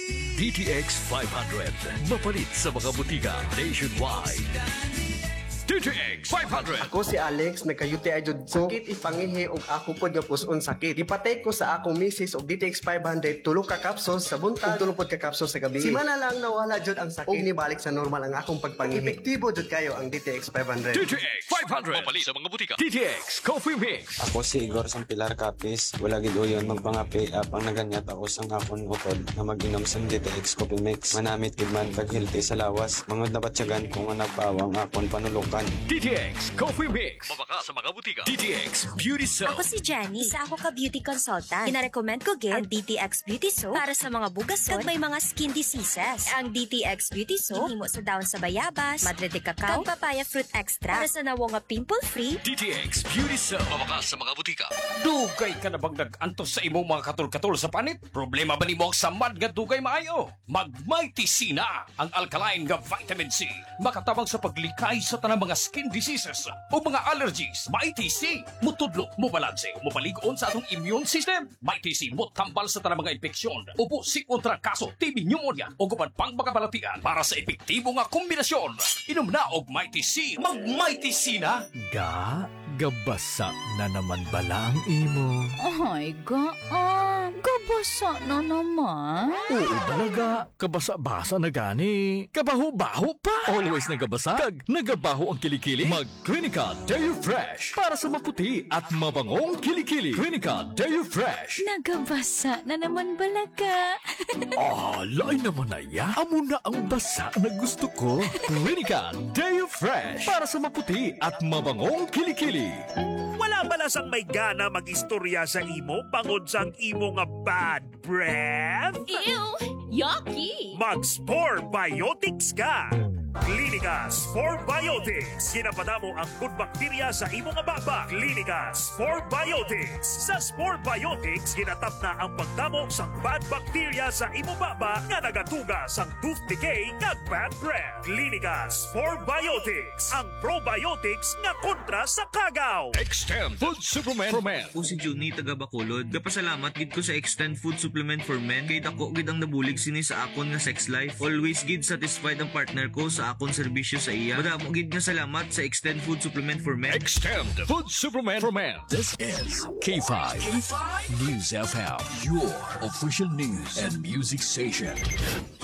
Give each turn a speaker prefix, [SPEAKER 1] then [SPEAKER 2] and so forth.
[SPEAKER 1] DTX 500. Mapalit sa mga butika nationwide. DTX 500.
[SPEAKER 2] Ako si Alex, nagka-UTI jud sakit ipangihi ug ako pod nga puson sakit. Ipatay ko sa akong misis og DTX 500 tulo ka capsules sa buntag ug tulo pod ka capsules sa gabi. Simana lang nawala jud ang sakit ug nibalik sa normal ang akong pagpangihi. Epektibo jud kayo ang DTX 500.
[SPEAKER 1] DTX 500. Mapalit sa mga butika. DTX Coffee Mix.
[SPEAKER 3] Ako si Igor sang Pilar Capis. Wala gid uyon magpangapi apang naganyat ako sang akon utod na mag-inom sang DTX Coffee Mix. Manamit gid man kag healthy sa lawas. Mangod na batyagan kung nga nagpawang akon panulukan.
[SPEAKER 1] DTX Coffee Mix. Mabaka sa mga butika. DTX Beauty Soap.
[SPEAKER 4] Ako si Jenny. Isa ako ka beauty consultant. Inarecommend ko gid ang DTX Beauty Soap para sa mga bugason kag may mga skin diseases. Ang DTX Beauty Soap himo sa dahon sa bayabas, madre de cacao, kag papaya fruit extra para sa nawo nga pimple-free.
[SPEAKER 1] DTX Beauty Soap. Mabaka sa mga butika.
[SPEAKER 5] Dugay ka na bang nag-antos sa imong mga katul-katul sa panit? Problema ba nimo ang samad nga dugay maayo? Mag-Mighty C na ang alkaline nga vitamin C. Makatabang sa paglikay sa tanang mga skin diseases o mga allergies. Mighty C. Mutudlo, mubalanse, mupaligon sa atong immune system. Mighty C. Mutambal sa tanang mga infeksyon. Upo si kontra kaso, TB pneumonia o guban pang makabalatian para sa epektibo nga kombinasyon. Inom na og Mighty C. Mag-Mighty C na.
[SPEAKER 1] Gabasa na naman bala ang imo.
[SPEAKER 6] Ay, gabasa na naman.
[SPEAKER 1] Oo talaga, kabasa-basa na gani. Kabaho-baho pa. Always nagabasa, kag nagabaho ang kilikili. Mag Clinica Deo Fresh para sa maputi at mabangong kilikili. Clinica Deo Fresh.
[SPEAKER 6] Nagabasa na naman balaga.
[SPEAKER 1] Lain naman na ya. Amo na ang basa na gusto ko. Clinica Deo Fresh para sa maputi at mabangong kilikili.
[SPEAKER 7] Wala bala sang may gana mag-istorya sa imo bangod sang imo nga bad breath?
[SPEAKER 6] Ew! Yucky!
[SPEAKER 7] Mag-Spore Biotics ka! Clinica Spore Biotics. Ginapadamo ang good bacteria sa imo nga baba. Clinica Spore Biotics. Sa Spore Biotics, ginatap na ang pagdamo sang bad bacteria sa imo baba nga nagatuga sang tooth decay kag bad breath. Clinica Spore Biotics. Ang probiotics nga kontra sa kagaw.
[SPEAKER 1] Extend Food Supplement for Men.
[SPEAKER 8] Ako si Juni taga Bacolod. Gapasalamat gid ko sa Extend Food Supplement for Men kay dako gid ang nabulig sini sa akon nga sex life. Always gid satisfied ang partner ko sa akon serbisyo sa iya. Madamo gid nga salamat sa Extend Food Supplement for Men.
[SPEAKER 1] Extend Food Supplement for Men. This is K5 News FM, your official news and music station.